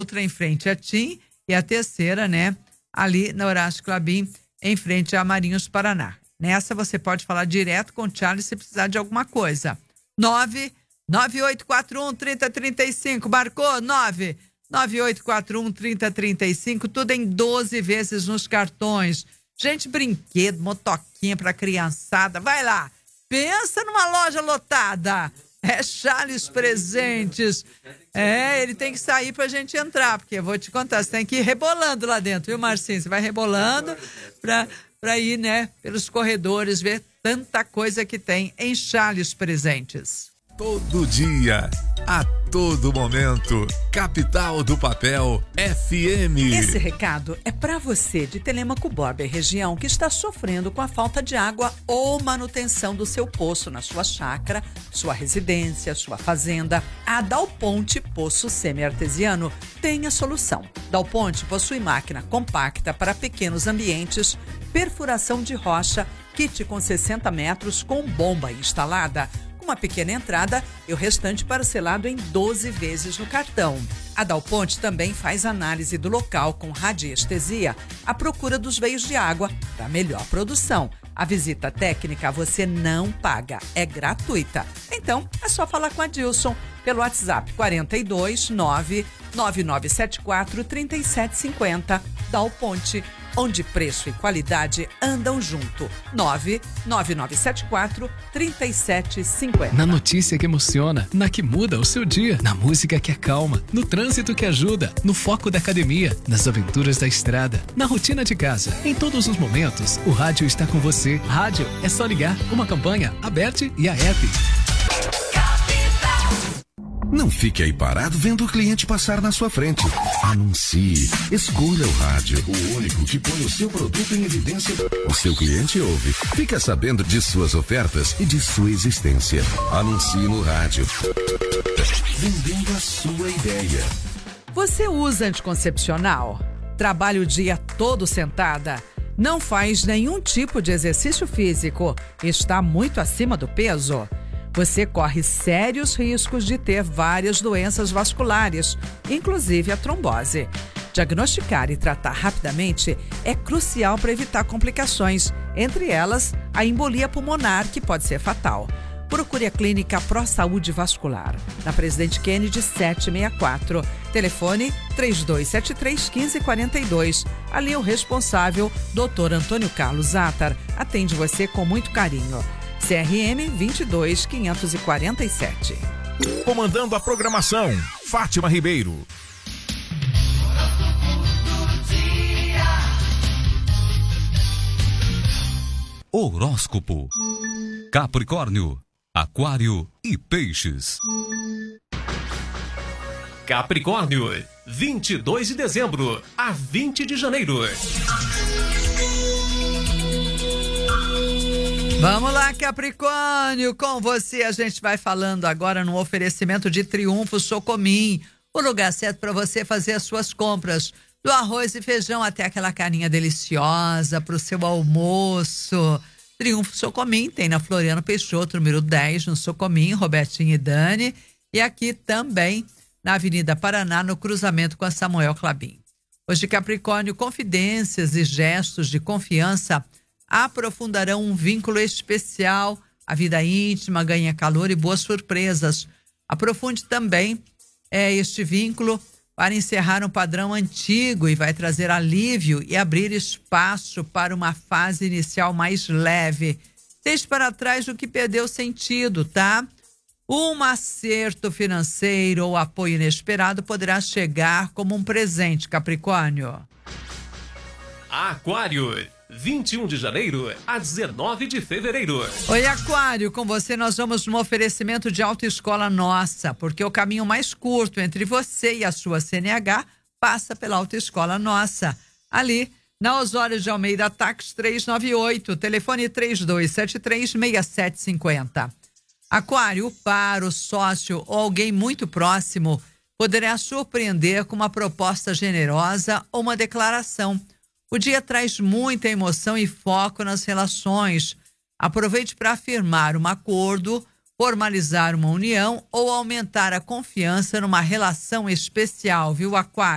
outra em frente a TIM e a terceira, né, ali na Horácio Klabin, em frente a Marinhos Paraná. Nessa você pode falar direto com o Charles se precisar de alguma coisa. 99841-3035, marcou? 99841-3035, tudo em 12 vezes nos cartões. Gente, brinquedo, motoquinha pra criançada, vai lá. Pensa numa loja lotada. É Charles Presentes. Ele tem que sair pra gente entrar, porque eu vou te contar, você tem que ir rebolando lá dentro, viu, Marcinho? Você vai rebolando pra ir, né, pelos corredores, ver tanta coisa que tem em Charles Presentes. Todo dia, a todo momento, Capital do Papel FM. Esse recado é para você de Telêmaco Borba e região que está sofrendo com a falta de água ou manutenção do seu poço na sua chácara, sua residência, sua fazenda. A Dal Ponte Poço Semi-Artesiano tem a solução. Dal Ponte possui máquina compacta para pequenos ambientes, perfuração de rocha, kit com 60 metros com bomba instalada, uma pequena entrada e o restante parcelado em 12 vezes no cartão. A Dal Ponte também faz análise do local com radiestesia à procura dos veios de água para melhor produção. A visita técnica você não paga, é gratuita. Então, é só falar com a Dilson pelo WhatsApp 42 99974 3750. Dal Ponte, onde preço e qualidade andam junto. 99974 3750. Na notícia que emociona, na que muda o seu dia, na música que acalma, no trânsito que ajuda, no foco da academia, nas aventuras da estrada, na rotina de casa. Em todos os momentos, o rádio está com você. Rádio é só ligar. Uma campanha, Aberte e a app. Não fique aí parado vendo o cliente passar na sua frente. Anuncie. Escolha o rádio, o único que põe o seu produto em evidência. O seu cliente ouve. Fica sabendo de suas ofertas e de sua existência. Anuncie no rádio. Vendendo a sua ideia. Você usa anticoncepcional? Trabalha o dia todo sentada? Não faz nenhum tipo de exercício físico? Está muito acima do peso? Você corre sérios riscos de ter várias doenças vasculares, inclusive a trombose. Diagnosticar e tratar rapidamente é crucial para evitar complicações, entre elas a embolia pulmonar, que pode ser fatal. Procure a Clínica Pro Saúde Vascular, na Presidente Kennedy 764. Telefone 3273-1542. Ali o responsável, Dr. Antônio Carlos Attar, atende você com muito carinho. CRM 22547. Comandando a programação, Fátima Ribeiro. Horóscopo. Capricórnio, Aquário e Peixes. Capricórnio, 22 de dezembro a 20 de janeiro. Vamos lá, Capricórnio, com você a gente vai falando agora no oferecimento de Triunfo Socomim, o lugar certo para você fazer as suas compras, do arroz e feijão até aquela carninha deliciosa para o seu almoço. Triunfo Socomim tem na Floriano Peixoto, número 10, no Socomim, Robertinho e Dani, e aqui também na Avenida Paraná, no cruzamento com a Samuel Klabin. Hoje, Capricórnio, confidências e gestos de confiança aprofundarão um vínculo especial. A vida íntima ganha calor e boas surpresas. Aprofunde também este vínculo para encerrar um padrão antigo e vai trazer alívio e abrir espaço para uma fase inicial mais leve. Deixe para trás o que perdeu sentido, tá? Um acerto financeiro ou apoio inesperado poderá chegar como um presente, Capricórnio. Aquário, 21 de janeiro a 19 de fevereiro. Oi, Aquário, com você nós vamos no oferecimento de Autoescola Nossa, porque o caminho mais curto entre você e a sua CNH passa pela Autoescola Nossa. Ali, na Osório de Almeida, táxi 398, telefone 3273-6750. Aquário, o par, o sócio ou alguém muito próximo poderá surpreender com uma proposta generosa ou uma declaração. O dia traz muita emoção e foco nas relações. Aproveite para afirmar um acordo, formalizar uma união ou aumentar a confiança numa relação especial, viu, Aquário?